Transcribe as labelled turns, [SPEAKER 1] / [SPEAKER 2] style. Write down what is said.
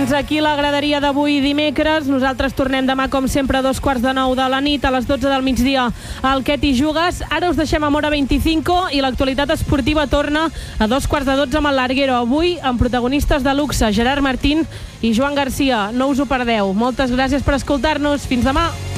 [SPEAKER 1] Fins aquí la graderia d'avui dimecres. Nosaltres tornem demà, com sempre, a 8:45 de la nit, a les 12 del migdia, al Què t'hi jugues. Ara us deixem amb Hora 25 i l'actualitat esportiva torna a 2:15 amb el Larguero. Avui, amb protagonistes de luxe, Gerard Martín i Joan Garcia. No us ho perdeu. Moltes gràcies per escoltar-nos. Fins demà.